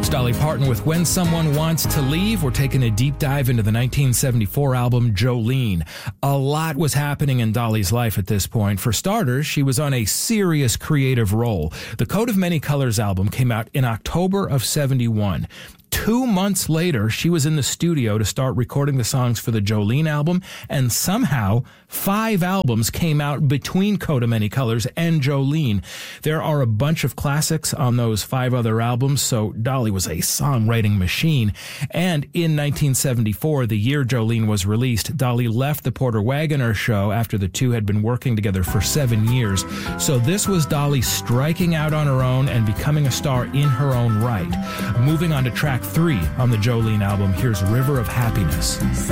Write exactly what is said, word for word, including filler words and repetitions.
It's Dolly Parton with When Someone Wants to Leave. We're taking a deep dive into the nineteen seventy-four album Jolene. A lot was happening in Dolly's life at this point. For starters, she was on a serious creative roll. The Coat of Many Colors album came out in October of seventy-one. Two months later, she was in the studio to start recording the songs for the Jolene album, and somehow five albums came out between Coat of Many Colors and Jolene. There are a bunch of classics on those five other albums, so Dolly was a songwriting machine. And in nineteen seventy-four, the year Jolene was released, Dolly left the Porter Wagoner Show after the two had been working together for seven years. So this was Dolly striking out on her own and becoming a star in her own right. Moving on to track three on the Jolene album, here's River of Happiness.